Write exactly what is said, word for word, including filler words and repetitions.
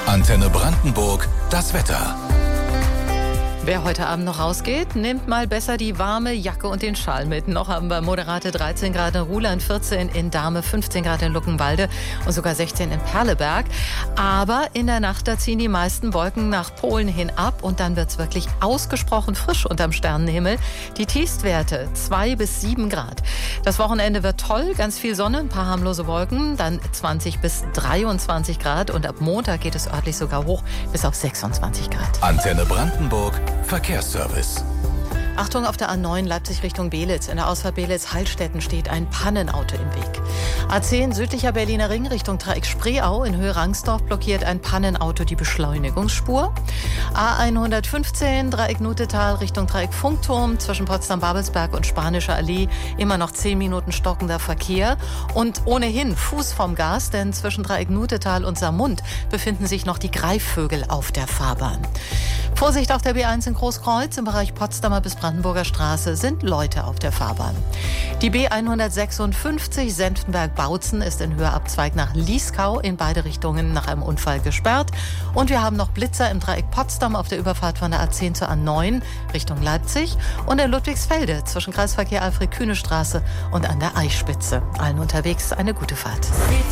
Antenne Brandenburg, das Wetter. Wer heute Abend noch rausgeht, nimmt mal besser die warme Jacke und den Schal mit. Noch haben wir moderate dreizehn Grad in Ruhland, vierzehn in Dahme, fünfzehn Grad in Luckenwalde und sogar sechzehn in Perleberg. Aber in der Nacht, da ziehen die meisten Wolken nach Polen hin ab und dann wird's wirklich ausgesprochen frisch unterm Sternenhimmel. Die Tiefstwerte zwei bis sieben Grad. Das Wochenende wird toll, ganz viel Sonne, ein paar harmlose Wolken, dann zwanzig bis dreiundzwanzig Grad und ab Montag geht es örtlich sogar hoch bis auf sechsundzwanzig Grad. Antenne Brandenburg, Verkehrsservice. Achtung, auf der A neun Leipzig Richtung Belitz. In der Ausfahrt Belitz-Hallstätten steht ein Pannenauto im Weg. A zehn südlicher Berliner Ring Richtung Dreieck Spreeau. In Höhe Rangsdorf blockiert ein Pannenauto die Beschleunigungsspur. A hundertfünfzehn Dreieck Nutetal Richtung Dreieck Funkturm. Zwischen Potsdam-Babelsberg und Spanischer Allee immer noch zehn Minuten stockender Verkehr. Und ohnehin Fuß vom Gas, denn zwischen Dreieck Nutetal und Saarmund befinden sich noch die Greifvögel auf der Fahrbahn. Vorsicht auf der B eins in Großkreuz. Im Bereich Potsdamer bis Brandenburger Straße sind Leute auf der Fahrbahn. Die B hundertsechsundfünfzig Senftenberg-Bautzen ist in Höheabzweig nach Lieskau in beide Richtungen nach einem Unfall gesperrt. Und wir haben noch Blitzer im Dreieck Potsdam auf der Überfahrt von der A zehn zur A neun Richtung Leipzig und in Ludwigsfelde zwischen Kreisverkehr Alfred-Kühne-Straße und an der Eichspitze. Allen unterwegs eine gute Fahrt.